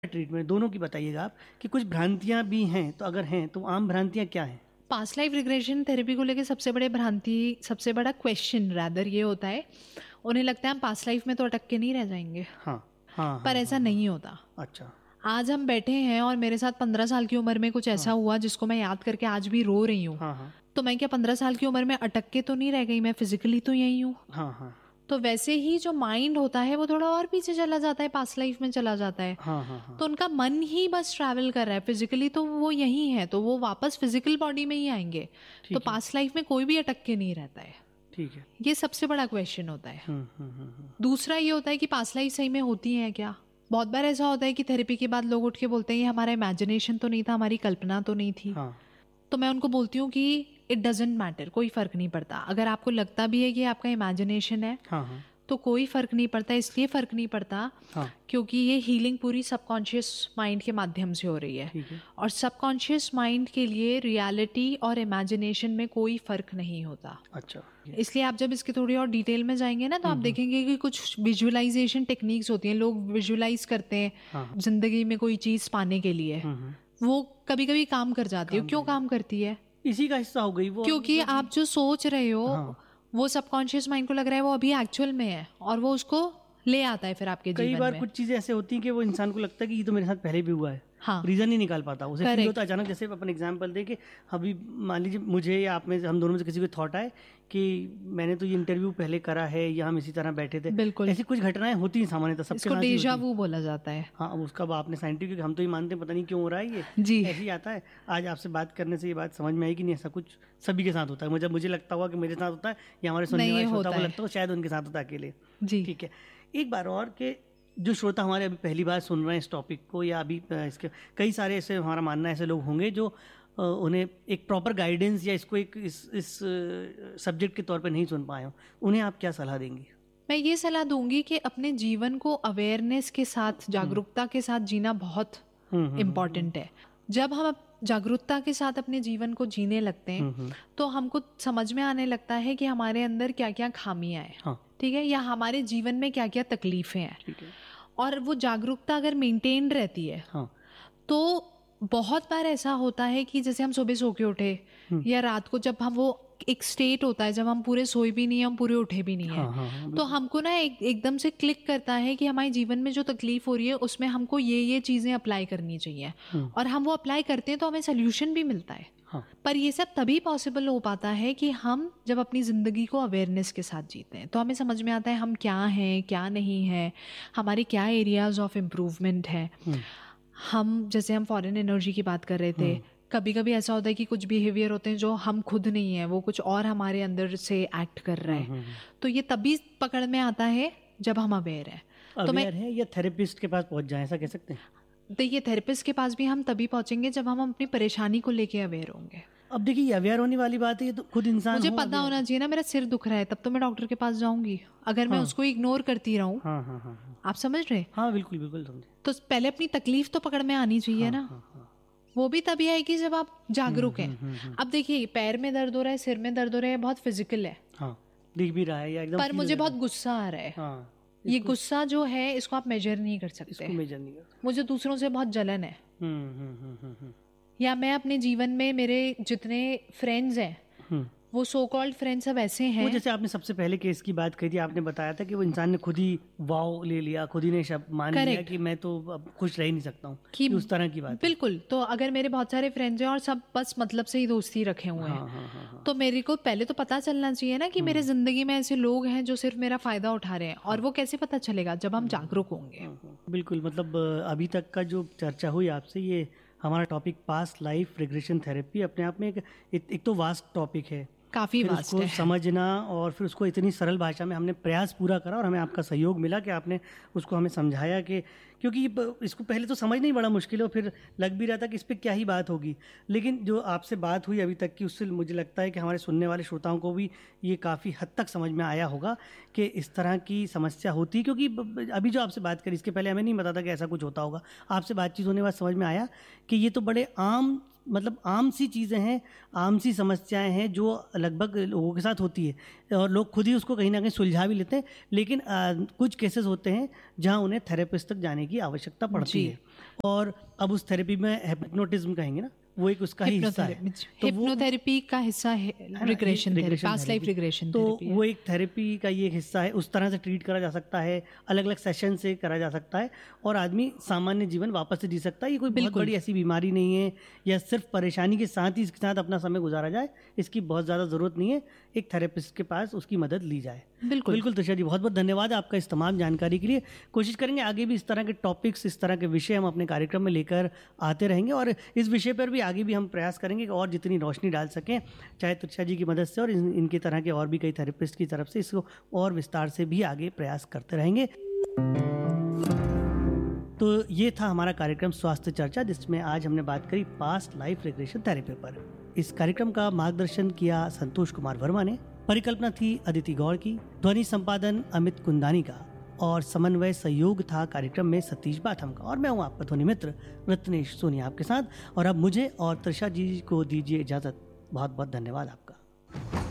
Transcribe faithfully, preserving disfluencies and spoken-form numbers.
Treatment, दोनों की बताइएगा आप कि कुछ भ्रांतियां भी हैं, तो अगर हैं तो आम भ्रांतियां क्या हैं? पास्ट लाइफ रिग्रेशन थेरेपी को लेके सबसे बड़े भ्रांति सबसे बड़ा क्वेश्चन रादर ये होता है, उन्हें लगता है हम पास्ट लाइफ में तो अटक के नहीं रह जाएंगे। हाँ हाँ पर हाँ, ऐसा हाँ, नहीं होता। अच्छा, आज हम बैठे हैं और मेरे साथ पंद्रह साल की उम्र में कुछ ऐसा हुआ जिसको मैं याद करके आज भी रो रही हूँ, हाँ हाँ तो मैं क्या पंद्रह साल की उम्र में अटक के तो नहीं रह गई, मैं फिजिकली तो यही हूँ। हाँ हाँ तो वैसे ही जो माइंड होता है वो थोड़ा और पीछे चला जाता है, पास्ट लाइफ में चला जाता है। हाँ हाँ हाँ, तो उनका मन ही बस ट्रैवल कर रहा है, फिजिकली तो वो यही है, तो वो वापस फिजिकल बॉडी में ही आएंगे। तो पास्ट लाइफ में कोई भी अटक के नहीं रहता है। ठीक है, ये सबसे बड़ा क्वेश्चन होता है। हम्म हम्म हम्म, दूसरा ये होता है कि पास्ट लाइफ सही में होती है क्या। बहुत बार ऐसा होता है कि थेरेपी के बाद लोग उठ के बोलते हैं ये हमारा इमेजिनेशन तो नहीं था, हमारी कल्पना तो नहीं थी। हाँ, तो मैं उनको बोलती हूँ कि इट डजेंट मैटर, कोई फर्क नहीं पड़ता। अगर आपको लगता भी है कि आपका इमेजिनेशन है हाँ हाँ तो कोई फर्क नहीं पड़ता। इसलिए फर्क नहीं पड़ता हाँ, क्योंकि ये हीलिंग पूरी सबकॉन्शियस माइंड के माध्यम से हो रही है, ठीक है, और सबकॉन्शियस माइंड के लिए रियलिटी और इमेजिनेशन में कोई फर्क नहीं होता। अच्छा, इसलिए आप जब इसके थोड़ी और डिटेल में जाएंगे ना तो आप देखेंगे कि कुछ विजुअलाइजेशन टेक्निक्स होती हैं, लोग विजुअलाइज करते हैं हाँ, जिंदगी में कोई चीज पाने के लिए, हम्म, वो कभी कभी काम कर जाती है। क्यों काम करती है? इसी का हिस्सा हो गई वो, क्योंकि आप जो सोच रहे हो हाँ, वो सबकॉन्शियस माइंड को लग रहा है वो अभी एक्चुअल में है, और वो उसको ले आता है फिर आपके कई जीवन बार में। कुछ चीजें ऐसे होती हैं कि वो इंसान को लगता है कि ये तो मेरे साथ पहले भी हुआ है, हाँ, रीजन नहीं निकाल पाता उसे, फील Correct. होता है अचानक। जैसे अपन एग्जांपल दे कि अभी मान लीजिए मुझे या आप में हम दोनों में से किसी को थॉट आए कि मैंने तो ये इंटरव्यू पहले करा है या हम इसी तरह बैठे थे। बिल्कुल, ऐसी कुछ घटनाएं होती हैं सामान्यतः सबके इसको साथ ही डेजा होती हैं। वू बोला जाता है। हाँ, अब उसका आपने साइंटिफिक, हम तो ये मानते हैं पता नहीं क्यों हो रहा है ये, जी, ऐसे ही आता है। आज आपसे बात करने से ये बात समझ में आई कि नहीं, ऐसा कुछ सभी के साथ होता है। मुझे मुझे लगता हुआ कि मेरे साथ होता है या हमारे सुनने नहीं, वाले ये श्रोता होता को है। लगता हो शायद उनके साथ होता है अकेले। जी, ठीक है, एक बार और के जो श्रोता हमारे अभी पहली बार सुन रहे हैं इस टॉपिक को, या अभी अ, इसके कई सारे ऐसे, हमारा मानना है ऐसे लोग होंगे जो अ, उन्हें एक प्रॉपर गाइडेंस या इसको एक इस इस सब्जेक्ट के तौर पे नहीं सुन पाए हो, उन्हें आप क्या सलाह देंगी? मैं ये सलाह दूंगी कि अपने जीवन को अवेयरनेस के साथ, जागरूकता के साथ जीना बहुत इम्पॉर्टेंट है। जब हम जागरूकता के साथ अपने जीवन को जीने लगते हैं तो हमको समझ में आने लगता है कि हमारे अंदर क्या क्या खामियां हैं, हाँ, ठीक है, या हमारे जीवन में क्या क्या तकलीफें हैं। ठीक है, और वो जागरूकता अगर मेंटेन रहती है हाँ, तो बहुत बार ऐसा होता है कि जैसे हम सुबह सो के उठे या रात को, जब हम वो एक स्टेट होता है जब हम पूरे सोए भी नहीं है, हम पूरे उठे भी नहीं है, हाँ, हाँ, हाँ, तो हमको ना एक एकदम से क्लिक करता है कि हमारे जीवन में जो तकलीफ हो रही है उसमें हमको ये ये चीजें अप्लाई करनी चाहिए, और हम वो अप्लाई करते हैं तो हमें सोल्यूशन भी मिलता है। हाँ, पर ये सब तभी पॉसिबल हो पाता है कि हम जब अपनी ज़िंदगी को अवेयरनेस के साथ जीते हैं, तो हमें समझ में आता है हम क्या हैं, क्या नहीं है, हमारे क्या एरियाज ऑफ इम्प्रूवमेंट है। हम जैसे हम फॉरेन एनर्जी की बात कर रहे थे, कभी कभी ऐसा होता है कि कुछ बिहेवियर होते हैं जो हम खुद नहीं है, वो कुछ और हमारे अंदर से एक्ट कर रहे हैं, तो ये तभी पकड़ में आता है जब हम अवेयर है। तो मैं अवेयर है या थेरेपिस्ट के पास पहुंच जाए, ऐसा कह सकते हैं? देखिए, थेरेपिस्ट के पास भी हम तभी पहुंचेंगे जब हम अपनी परेशानी को लेके अवेयर होंगे। अब देखिए, ये अवेयर होने वाली बात है, ये तो खुद इंसान मुझे हो पता aware। होना चाहिए ना, मेरा सिर दुख रहा है तब तो मैं डॉक्टर के पास जाऊंगी। अगर मैं उसको इग्नोर करती रहूं, हाँ हाँ हाँ हाँ, आप समझ रहे, हाँ बिल्कुल बिल्कुल समझे। तो पहले अपनी तकलीफ तो पकड़ में आनी चाहिए ना। हाँ, हाँ, वो भी तभी आएगी जब आप जागरूक हैं। अब देखिए, पैर में दर्द हो रहा है, सिर में दर्द हो रहा है, बहुत फिजिकल है, हाँ, दिख भी रहा है या एकदम, पर मुझे बहुत गुस्सा आ रहा है। हाँ, ये गुस्सा जो है इसको आप मेजर नहीं कर सकते। इसको मेजर नहीं कर, मुझे दूसरों से बहुत जलन है, हम्म हम्म हम्म हम्म हम्म, या मैं अपने जीवन में मेरे जितने फ्रेंड्स हैं हम्म। वो सो कॉल्ड फ्रेंड्स सब ऐसे वो हैं। जैसे आपने सबसे पहले केस की बात कही थी, आपने बताया था कि वो इंसान ने खुद ही वाव ले लिया, खुद ही ने शब्द मान लिया Correct. कि मैं तो अब खुश रह ही नहीं सकता हूँ, कि कि उस तरह की बात है। बिल्कुल। तो अगर मेरे बहुत सारे फ्रेंड्स हैं और सब बस मतलब से ही दोस्ती रखे हुए हैं, हाँ, हाँ, हाँ, हाँ। तो मेरे को पहले तो पता चलना चाहिए ना कि मेरे जिंदगी में ऐसे लोग हैं जो सिर्फ मेरा फायदा उठा रहे हैं। और वो कैसे पता चलेगा? जब हम जागरूक होंगे। बिल्कुल, मतलब अभी तक का जो चर्चा हुई आपसे, ये हमारा topic past life regression therapy अपने आप में एक, एक तो वास्ट टॉपिक है, काफी फिर वास्ट उसको है। समझना और फिर उसको इतनी सरल भाषा में हमने प्रयास पूरा करा, और हमें आपका सहयोग मिला कि आपने उसको हमें समझाया कि, क्योंकि इसको पहले तो समझना ही बड़ा मुश्किल है, और फिर लग भी रहा था कि इस पर क्या ही बात होगी। लेकिन जो आपसे बात हुई अभी तक की, उससे मुझे लगता है कि हमारे सुनने वाले श्रोताओं को भी ये काफ़ी हद तक समझ में आया होगा कि इस तरह की समस्या होती है। क्योंकि अभी जो आपसे बात करी, इसके पहले हमें नहीं पता था कि ऐसा कुछ होता होगा। आपसे बातचीत होने के बाद समझ में आया कि ये तो बड़े आम मतलब आम सी चीज़ें हैं, आम सी समस्याएं हैं जो लगभग लोगों के साथ होती है और लोग खुद ही उसको कहीं ना कहीं सुलझा भी लेते हैं, लेकिन आ, कुछ केसेस होते हैं जहां उन्हें थेरेपिस्ट तक जाने की आवश्यकता पड़ती है। और अब उस थेरेपी में हिप्नोटिज्म कहेंगे ना, वो एक उसका ही हिस्सा है। तो हिप्नोथेरेपी का हिस्सा है regression therapy, past life regression तो वो एक थेरेपी का ये एक हिस्सा है। उस तरह से ट्रीट करा जा सकता है, अलग अलग सेशन से करा जा सकता है और आदमी सामान्य जीवन वापस से जी सकता है। ये कोई बहुत बड़ी ऐसी बीमारी नहीं है या सिर्फ परेशानी के साथ ही इसके साथ अपना समय गुजारा जाए, इसकी बहुत ज़्यादा ज़रूरत नहीं है। एक थेरेपिस्ट के पास उसकी मदद ली जाए। बिल्कुल बिल्कुल त्रिशा जी, बहुत बहुत धन्यवाद आपका इस तमाम जानकारी के लिए। कोशिश करेंगे आगे भी इस तरह के टॉपिक्स, इस तरह के विषय हम अपने कार्यक्रम में लेकर आते रहेंगे और इस विषय पर भी आगे भी हम प्रयास करेंगे कि और जितनी रोशनी डाल सकें, चाहे त्रिशा जी की मदद से और इन, इनकी तरह के और भी कई थेरेपिस्ट की तरफ से इसको और विस्तार से भी आगे प्रयास करते रहेंगे। तो ये था हमारा कार्यक्रम स्वास्थ्य चर्चा, जिसमें आज हमने बात करी पास्ट लाइफ रिग्रेशन थेरेपी पर। इस कार्यक्रम का मार्गदर्शन किया संतोष कुमार वर्मा ने, परिकल्पना थी अदिति गौड़ की, ध्वनि संपादन अमित कुंदानी का और समन्वय सहयोग था कार्यक्रम में सतीश बाथम का। और मैं हूँ आपका ध्वनि मित्र रत्नेश सोनी आपके साथ। और अब मुझे और त्रिशा जी को दीजिए इजाज़त। बहुत बहुत धन्यवाद आपका।